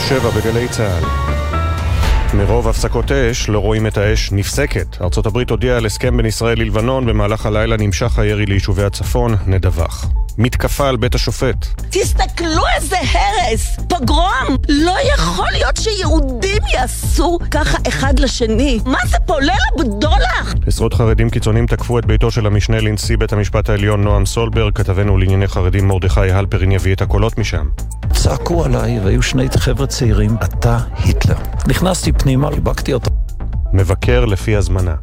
7 בגלי צהל. מרוב הפסקות אש לא רואים את האש נפסקת. ארצות הברית הודיעה על הסכם בין ישראל ללבנון, במהלך הלילה נמשך הירי ליישובי הצפון, נדווח. מתקפה על בית השופט. תסתכלו איזה הרס, פוגרום. לא יכול להיות שיהודים יעשו ככה אחד לשני. מה זה פה, ליל הבדולח? עשרות חרדים קיצונים תקפו את ביתו של המשנה לנשיא בית המשפט העליון נועם סולברג. כתבנו לענייני חרדים מרדכי הלפרין יביא את הקולות משם. צעקו עליי והיו שני חבר'ה צעירים, אתה היטלר. נכנסתי פנימה, חיבקתי אותו. מבקר לפי הזמנה.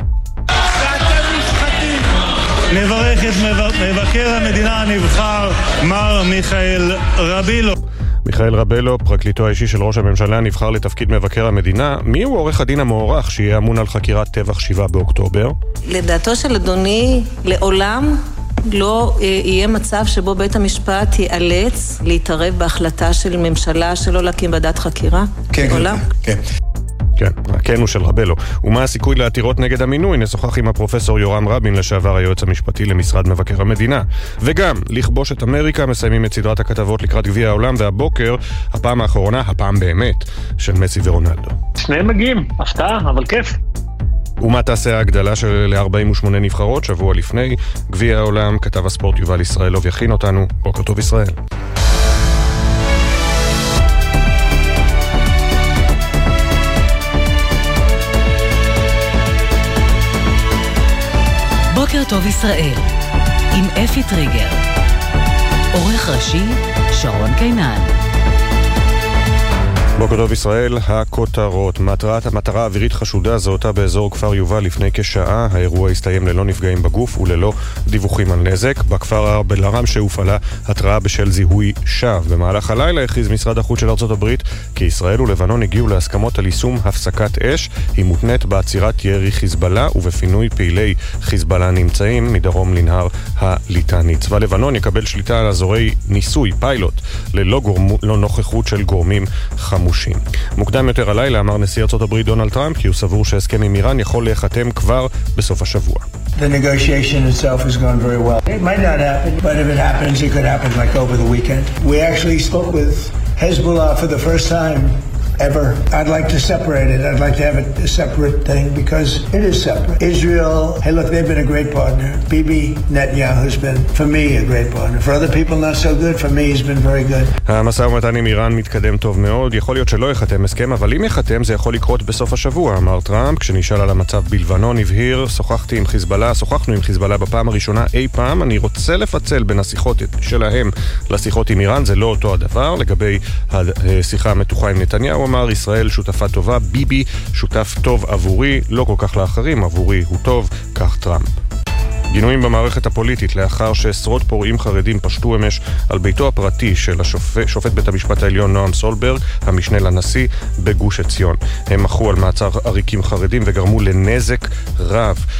נברך את מבקר המדינה הנבחר, מר מיכאל רבילו. מיכאל רבילו, פרקליטו האישי של ראש הממשלה, נבחר לתפקיד מבקר המדינה. מי הוא עורך הדין המוערך שיהיה אמון על חקירת טבח 7 באוקטובר? לדעתו של אדוני, לעולם לא יהיה מצב שבו בית המשפט ייאלץ להתערב בהחלטה של ממשלה שלא להקים ועדת חקירה? כן, לעולם? כן. כן, הכן הוא של רבילו. ומה הסיכוי לעתירות נגד המינוי? נשוחח עם הפרופסור יורם רבין, לשעבר היועץ המשפטי למשרד מבקר המדינה. וגם, לכבוש את אמריקה, מסיימים את סדרת הכתבות לקראת גביע העולם, והבוקר, הפעם האחרונה, הפעם באמת, של מסי ורונלדו. שניהם מגיעים, הפתעה, אבל כיף. ומה תעשה ההגדלה של 48 נבחרות? שבוע לפני גביע העולם, כתב הספורט יובל ישראלוב יכין אותנו. בוקר טוב ישראל. בוקר טוב ישראל, עם אפי טריגר. עורך ראשי, שרון קינן. בוקר טוב ישראל, הכותרות. המטרה האווירית חשודה זהותה באזור כפר יובל לפני כשעה. האירוע הסתיים ללא נפגעים בגוף וללא דיווחים על נזק. בכפר בלרם שהופעלה התראה בשל זיהוי שווא. במהלך הלילה הכריז משרד החוץ של ארצות הברית כי ישראל ולבנון הגיעו להסכמות על יישום הפסקת אש. היא מותנית בעצירת ירי חיזבאללה ובפינוי פעילי חיזבאללה נמצאים מדרום לנהר הליטני. צבא לבנון יקבל שליטה על אזורי ניסוי, פיילוט, ללא נוכחות של גורמים חמושים. מוקדם יותר הלילה אמר נשיא ארצות הברית דונלד טראמפ כי הוא סבור שהסכם עם איראן יכול להיחתם כבר בסוף השבוע. The negotiation itself has gone very well. It might not happen, but if it happens, it could happen like over the weekend. We actually spoke with Hezbollah for the first time ever. I'd like to separate it. I'd like to have it a separate thing because it is separate. Israel, hey look, they've been a great partner. Bibi Netanyahu's been, for me, a great partner. For other people not so good, for me he's been very good. המשא ומתן עם איראן מתקדם טוב מאוד. יכול להיות שלא יחתם הסכם, אבל אם יחתם זה יכול לקרות בסוף השבוע, אמר טראמפ. כשנשאל על המצב בלבנון הבהיר, שוחחנו עם חיזבאללה בפעם הראשונה אי פעם. אני רוצה לפצל בין השיחות שלהם לשיחות עם איראן, זה לא אותו הדבר. לגבי השיחה המתוחה עם נתניהו, אמר ישראל שותפה טובה, ביבי שותף טוב עבורי, לא כל כך לאחרים, עבורי הוא טוב, כך טראמפ. גינויים במערכת הפוליטית לאחר שעשרות פורעים חרדים פשטו אמש על ביתו הפרטי של שופט בית המשפט העליון נועם סולברג, המשנה לנשיא, בגוש עציון. הם מחו על מעצר עריקים חרדים וגרמו לנזק רב.